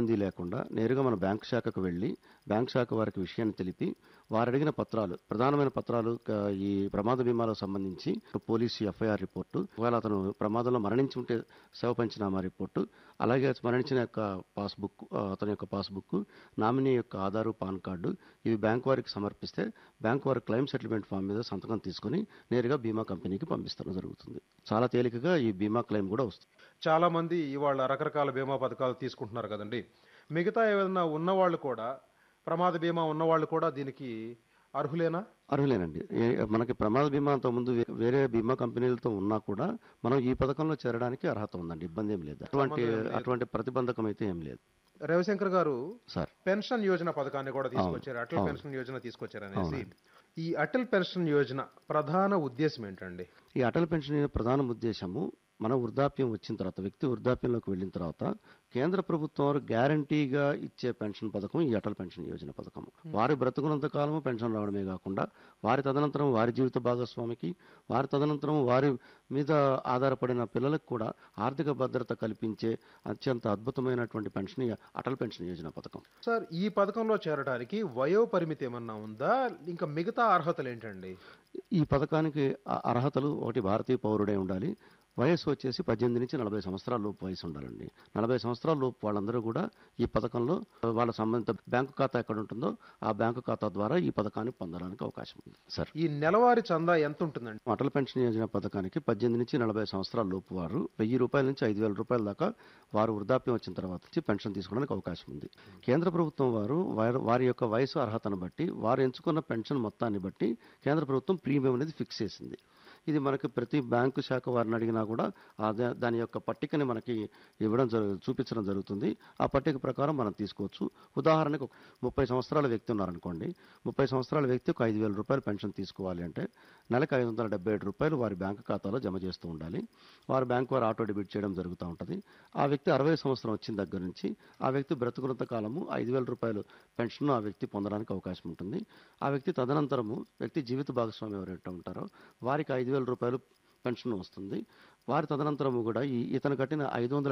ఇబ్బంది లేకుండా నేరుగా మన బ్యాంకు శాఖకు వెళ్ళి బ్యాంకు శాఖ వారికి విషయాన్ని తెలిపి వారు అడిగిన పత్రాలు, ప్రధానమైన పత్రాలు ఈ ప్రమాద బీమాలకు సంబంధించి పోలీసు ఎఫ్ఐఆర్ రిపోర్టు, ఒకవేళ అతను ప్రమాదంలో మరణించి ఉంటే శవ పంచనామా రిపోర్టు, అలాగే మరణించిన యొక్క పాస్బుక్, అతని యొక్క పాస్బుక్, నామినీ యొక్క ఆధారు, పాన్ కార్డు, ఇవి బ్యాంకు వారికి సమర్పిస్తే బ్యాంకు వారు క్లెయిమ్ సెటిల్మెంట్ ఫామ్ మీద సంతకం తీసుకొని నేరుగా బీమా కంపెనీకి పంపిస్తడం జరుగుతుంది. చాలా తేలికగా ఈ బీమా క్లెయిమ్ కూడా వస్తుంది. చాలా మంది ఇవాళ రకరకాల బీమా పథకాలు తీసుకుంటున్నారు కదండి. మిగతా ఏదైనా ఉన్నవాళ్ళు కూడా, ప్రమాద బీమా ఉన్నవాళ్ళు కూడా దీనికి అర్హులేనా? అర్హులేనండి. మనకి ప్రమాద బీమా అంతకుముందు వేరే బీమా కంపెనీలతో ఉన్నా కూడా మనం ఈ పథకంలో చేరడానికి అర్హత ఉందండి. ఇబ్బంది ఏం లేదు. అటువంటి ప్రతిబంధకం అయితే ఏం లేదు. రవిశంకర్ గారు, సార్, పెన్షన్ యోజన పథకాన్ని కూడా తీసుకొచ్చారు. అటల్ పెన్షన్ యోజన తీసుకొచ్చారు అనేసి, ఈ అటల్ పెన్షన్ యోజన ప్రధాన ఉద్దేశం ఏంటండి? ఈ అటల్ పెన్షన్ యోజన ప్రధాన ఉద్దేశము, మన వృద్ధాప్యం వచ్చిన తర్వాత, వ్యక్తి వృద్ధాప్యంలోకి వెళ్ళిన తర్వాత కేంద్ర ప్రభుత్వం వారు గ్యారంటీగా ఇచ్చే పెన్షన్ పథకం ఈ అటల్ పెన్షన్ యోజన పథకం. వారి బ్రతుకున్నంత కాలము పెన్షన్ రావడమే కాకుండా వారి తదనంతరం వారి జీవిత భాగస్వామికి, వారి తదనంతరం వారి మీద ఆధారపడిన పిల్లలకు కూడా ఆర్థిక భద్రత కల్పించే అత్యంత అద్భుతమైనటువంటి పెన్షన్ ఈ అటల్ పెన్షన్ యోజన పథకం. సార్, ఈ పథకంలో చేరడానికి వయో పరిమితి ఏమన్నా ఉందా? ఇంకా మిగతా అర్హతలు ఏంటండి? ఈ పథకానికి అర్హతలు, ఒకటి భారతీయ పౌరుడే ఉండాలి. వయసు వచ్చేసి 18 నుంచి 40 సంవత్సరాల లోపు వయసు ఉండాలండి. 40 సంవత్సరాల లోపు వాళ్ళందరూ కూడా ఈ పథకంలో వాళ్ళ సంబంధిత బ్యాంకు ఖాతా ఎక్కడ ఉంటుందో ఆ బ్యాంకు ఖాతా ద్వారా ఈ పథకాన్ని పొందడానికి అవకాశం ఉంది. సార్, ఈ నెలవారీ చందా ఎంత ఉంటుందండి? అటల్ పెన్షన్ యోజన పథకానికి 18 నుంచి 40 సంవత్సరాల లోపు వారు ₹1000 నుంచి ₹5000 దాకా వారు వృద్ధాప్యం వచ్చిన తర్వాత నుంచి పెన్షన్ తీసుకోవడానికి అవకాశం ఉంది. కేంద్ర ప్రభుత్వం వారి యొక్క వయసు అర్హతను బట్టి, వారు ఎంచుకున్న పెన్షన్ మొత్తాన్ని బట్టి కేంద్ర ప్రభుత్వం ప్రీమియం అనేది ఫిక్స్ చేసింది. ఇది మనకి ప్రతి బ్యాంకు శాఖ వారిని అడిగినా కూడా దాని యొక్క పట్టికని మనకి చూపించడం జరుగుతుంది. ఆ పట్టిక ప్రకారం మనం తీసుకోవచ్చు. ఉదాహరణకు 30 సంవత్సరాల వ్యక్తి ఉన్నారనుకోండి. 30 సంవత్సరాల వ్యక్తి ఒక ₹5000 పెన్షన్ తీసుకోవాలి అంటే నెలకు ₹577 వారి బ్యాంకు ఖాతాలో జమ చేస్తూ ఉండాలి. వారి బ్యాంకు వారు ఆటో డెబిట్ చేయడం జరుగుతూ ఉంటుంది. ఆ వ్యక్తి 60 సంవత్సరం వచ్చిన దగ్గర నుంచి ఆ వ్యక్తి బ్రతుకున్నంత కాలము ₹5000 పెన్షన్ ఆ వ్యక్తి పొందడానికి అవకాశం ఉంటుంది. ఆ వ్యక్తి తదనంతరము వ్యక్తి జీవిత భాగస్వామి ఎవరైతే ఉంటారో వారికి ₹5000 పెన్షన్ వస్తుంది. వారి తదనంతరము కూడా ఇతను కట్టిన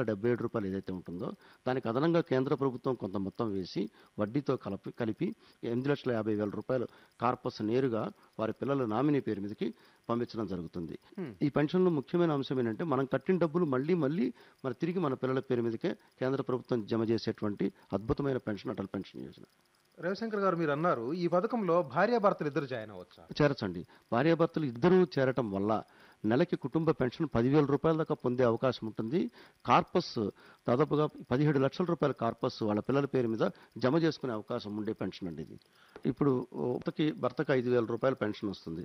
₹577 ఏదైతే ఉంటుందో దానికి అదనంగా కేంద్ర ప్రభుత్వం కొంత మొత్తం వేసి వడ్డీతో కలిపి ₹8,50,000 కార్పస్ నేరుగా వారి పిల్లల నామినీ పేరు మీదకి పంపించడం జరుగుతుంది. ఈ పెన్షన్లో ముఖ్యమైన అంశం ఏంటంటే మనం కట్టిన డబ్బులు మళ్ళీ మరి తిరిగి మన పిల్లల పేరు మీదకే కేంద్ర ప్రభుత్వం జమ చేసేటువంటి అద్భుతమైన పెన్షన్ అటల్ పెన్షన్ యోజన. రవిశంకర్ గారు, మీరు అన్నారు ఈ పథకంలో భార్యాభర్తలు ఇద్దరు జాయిన్ అవ్వచ్చా? చేరచండి. భార్యాభర్తలు ఇద్దరూ చేరటం వల్ల నెలకి కుటుంబ పెన్షన్ ₹10,000 దాకా పొందే అవకాశం ఉంటుంది. కార్పస్ దాదాపుగా ₹17 లక్షల కార్పస్ వాళ్ళ పిల్లల పేరు మీద జమ చేసుకునే అవకాశం ఉండే పెన్షన్ అండి ఇది. ఇప్పుడు భర్తకి ₹5,000 పెన్షన్ వస్తుంది.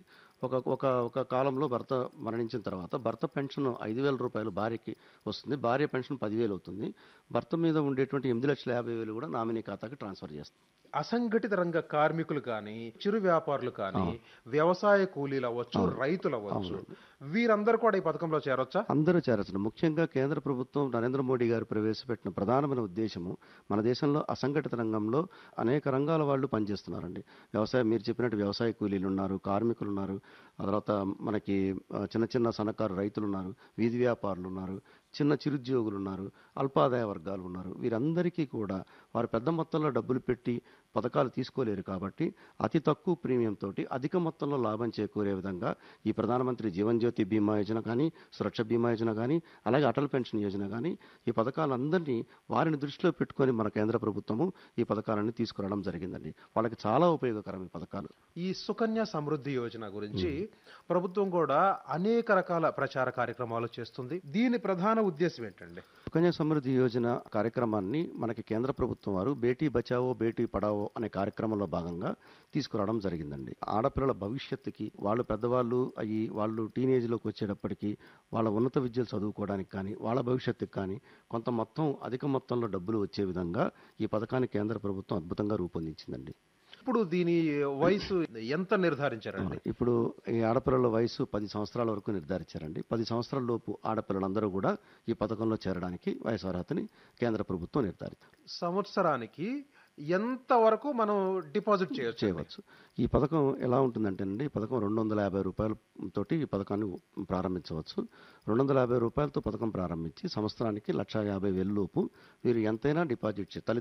ఒక కాలంలో భర్త మరణించిన తర్వాత భర్త పెన్షన్ ₹5,000 భార్యకి వస్తుంది. భార్య పెన్షన్ 10,000 అవుతుంది. భర్త మీద ఉండేటువంటి ₹8,50,000 కూడా నామినీ ఖాతాకి ట్రాన్స్ఫర్ చేస్తుంది. అసంఘటిత రంగ కార్మికులు కానీ, చిరు వ్యాపారులు కానీ, వ్యవసాయ కూలీలు అవ్వచ్చు, రైతులు అవ్వచ్చు, వీరందరూ కూడా ఈ పథకంలో చేరొచ్చా? అందరూ చేరొచ్చు. ముఖ్యంగా కేంద్ర ప్రభుత్వం నరేంద్ర మోడీ గారు ప్రవేశపెట్టిన ప్రధానమైన ఉద్దేశము, మన దేశంలో అసంఘటిత రంగంలో అనేక రంగాల వాళ్ళు పనిచేస్తున్నారండి. మీరు చెప్పినట్టు వ్యవసాయ కూలీలు ఉన్నారు, కార్మికులు ఉన్నారు, ఆ తర్వాత మనకి చిన్న సన్నకారు రైతులు ఉన్నారు, వీధి వ్యాపారులు ఉన్నారు, చిన్న చిరుద్యోగులు ఉన్నారు, అల్పాదాయ వర్గాలు ఉన్నారు. వీరందరికీ కూడా వారు పెద్ద మొత్తంలో డబ్బులు పెట్టి పథకాలు తీసుకోలేరు కాబట్టి అతి తక్కువ ప్రీమియం తోటి అధిక మొత్తంలో లాభం చేకూరే విధంగా ఈ ప్రధానమంత్రి జీవన్ జ్యోతి బీమా యోజన కానీ, సురక్ష బీమా యోజన కానీ, అలాగే అటల్ పెన్షన్ యోజన కానీ, ఈ పథకాలందరినీ వారిని దృష్టిలో పెట్టుకొని మన కేంద్ర ప్రభుత్వము ఈ పథకాలన్నీ తీసుకురావడం జరిగిందండి. వాళ్ళకి చాలా ఉపయోగకరం ఈ పథకాలు. ఈ సుకన్య సమృద్ధి యోజన గురించి ప్రభుత్వం కూడా అనేక రకాల ప్రచార కార్యక్రమాలు చేస్తుంది. దీని ప్రధాన ఉద్దేశం ఏంటండి? సుకన్య సమృద్ధి యోజన కార్యక్రమాన్ని మనకి కేంద్ర ప్రభుత్వం వారు బేటీ బచావో బేటీ పడావో అనే కార్యక్రమంలో భాగంగా తీసుకురావడం జరిగిందండి. ఆడపిల్లల భవిష్యత్తుకి, వాళ్ళు పెద్దవాళ్ళు వాళ్ళు టీనేజ్లోకి వచ్చేటప్పటికి వాళ్ళ ఉన్నత విద్యలు చదువుకోవడానికి కానీ, వాళ్ళ భవిష్యత్తుకి కానీ కొంత మొత్తం అధిక మొత్తంలో డబ్బులు వచ్చే విధంగా ఈ పథకాన్ని కేంద్ర ప్రభుత్వం అద్భుతంగా రూపొందించిందండి. ఇప్పుడు దీని వయసు ఎంత నిర్ధారించారండి? ఇప్పుడు ఈ ఆడపిల్లల వయసు 10 సంవత్సరాల వరకు నిర్ధారించారండి. 10 సంవత్సరాల లోపు ఆడపిల్లలందరూ కూడా ఈ పథకంలో చేరడానికి వయసు అర్హతని కేంద్ర ప్రభుత్వం నిర్ధారించారు. సంవత్సరానికి ఎంత వరకు మనం డిపాజిట్ చేయవచ్చు? ఈ పథకం ఎలా ఉంటుందంటేనండి, ఈ పథకం ₹250 తోటి ఈ పథకాన్ని ప్రారంభించవచ్చు. ₹250తో పథకం ప్రారంభించి సంవత్సరానికి 1,50,000 లోపు మీరు ఎంతైనా డిపాజిట్